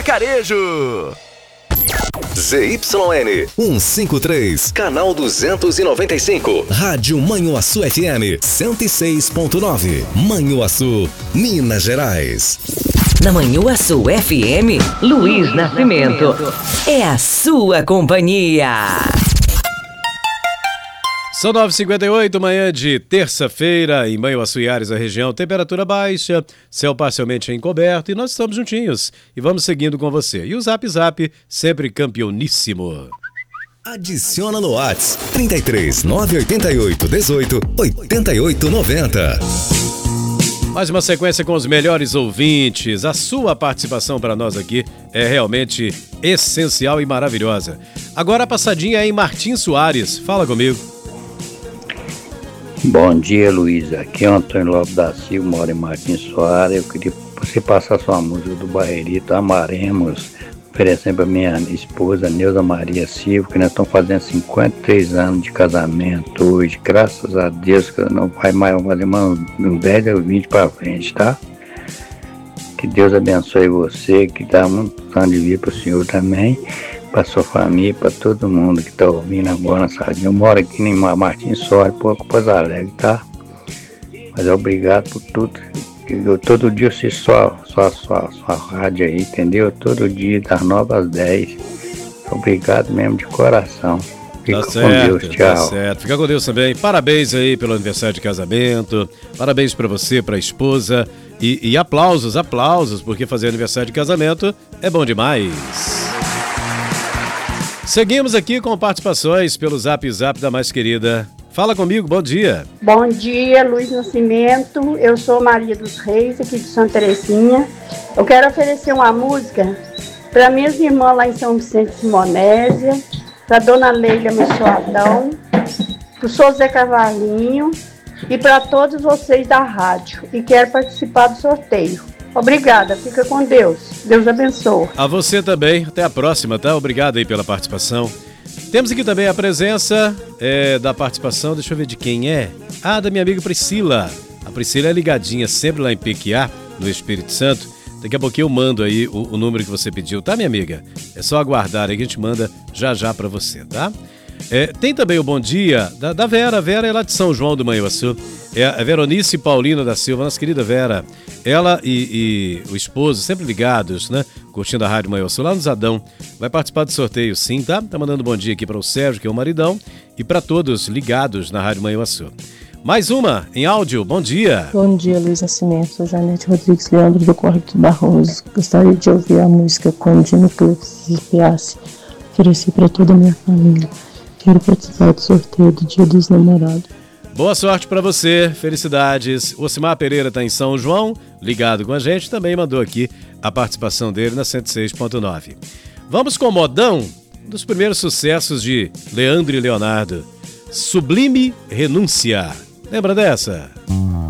Vacarejo. ZYN 153, canal 295. Rádio Manhuaçu FM 106.9. Manhuaçu, Minas Gerais. Na Manhuaçu FM, Luiz Nascimento. É a sua companhia. São 9h58, manhã de terça-feira, em Manhuaçu e áreas da região, temperatura baixa, céu parcialmente encoberto e nós estamos juntinhos e vamos seguindo com você. E o Zap Zap, sempre campeoníssimo. Adiciona no WhatsApp 33 988 18 88 90. Mais uma sequência com os melhores ouvintes. A sua participação para nós aqui é realmente essencial e maravilhosa. Agora a passadinha é em Martim Soares. Fala comigo. Bom dia, Luiz. Aqui é o Antônio Lopes da Silva, moro em Martins Soares. Eu queria você passar sua música do Barreirito, Amaremos, oferecendo para minha esposa, Neuza Maria Silva, que nós estamos fazendo 53 anos de casamento hoje. Graças a Deus que não vai mais fazer um 10 ou 20 para frente, tá? Que Deus abençoe você, que dá muito ano de vida para o senhor também, para sua família, para todo mundo que está ouvindo agora na sardinha. Eu moro aqui em Martins Soares, pouco Pouso Alegre, tá? Mas obrigado por tudo. Eu todo dia assisto sua rádio aí, entendeu? Todo dia, das 9 às 10. Obrigado mesmo de coração. Fica com Deus, tchau. Tá certo. Fica com Deus também. Parabéns aí pelo aniversário de casamento. Parabéns para você, para a esposa. E aplausos, porque fazer aniversário de casamento é bom demais. Seguimos aqui com participações pelo Zap Zap da mais querida. Fala comigo, bom dia. Bom dia, Luiz Nascimento. Eu sou Maria dos Reis, aqui de Santa Terezinha. Eu quero oferecer uma música para minhas irmãs lá em São Vicente Simonésia, para Dona Leila Mensuadão, para o José Cavalinho e para todos vocês da rádio. E quero participar do sorteio. Obrigada, fica com Deus. Deus abençoe. A você também, até a próxima, tá? Obrigado aí pela participação. Temos aqui também a presença da participação, deixa eu ver de quem é. Da minha amiga Priscila. A Priscila é ligadinha sempre lá em Pequiá, no Espírito Santo. Daqui a pouquinho eu mando aí o número que você pediu, tá, minha amiga? É só aguardar aí que a gente manda já pra você, tá? Tem também o bom dia da Vera. A Vera é lá de São João do Manhuaçu. É a Veronice Paulina da Silva, nossa querida Vera. Ela e o esposo, sempre ligados, né? Curtindo a Rádio Manhuaçu lá no Zadão. Vai participar do sorteio sim, tá? Tá mandando bom dia aqui para o Sérgio, que é o maridão. E para todos ligados na Rádio Manhuaçu. Mais uma em áudio, bom dia. Bom dia, Luiz Nascimento. Sou Janete Rodrigues Leandro do Correio dos Barrosos. Gostaria de ouvir a música Condino Clefs e Piace. Ofereci para toda a minha família. Quero participar do sorteio do Dia dos Namorados. Boa sorte para você, felicidades. O Osimar Pereira está em São João, ligado com a gente, também mandou aqui a participação dele na 106.9. Vamos com o modão, um dos primeiros sucessos de Leandro e Leonardo. Sublime Renúncia. Lembra dessa?